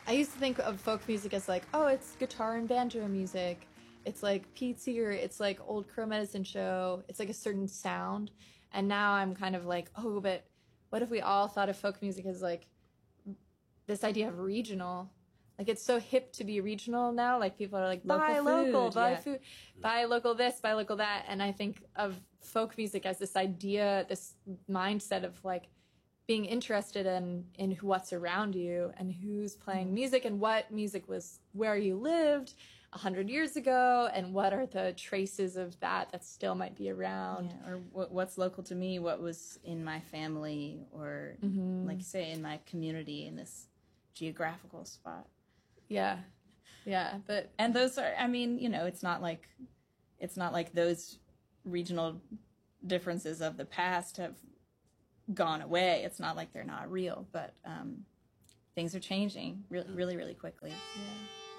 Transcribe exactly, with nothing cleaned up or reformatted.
I used to think of folk music as like, oh, it's guitar and banjo music. It's like Pete Seeger. It's like Old Crow Medicine Show. It's like a certain sound. And now I'm kind of like, oh, but what if we all thought of folk music as like this idea of regional? Like, it's so hip to be regional now. Like, people are like, buy Local local, food, buy yeah. food, buy local this, buy local that. And I think of folk music as this idea, this mindset of like being interested in, in what's around you and who's playing music and what music was where you lived a hundred years ago and what are the traces of that that still might be around. Yeah, or what, what's local to me, what was in my family, or Mm-hmm. like say in my community in this geographical spot. Yeah. Yeah. But, And those are, I mean, you know, it's not like, it's not like those regional differences of the past have gone away. It's not like they're not real, but um, things are changing really, really, really quickly. yeah.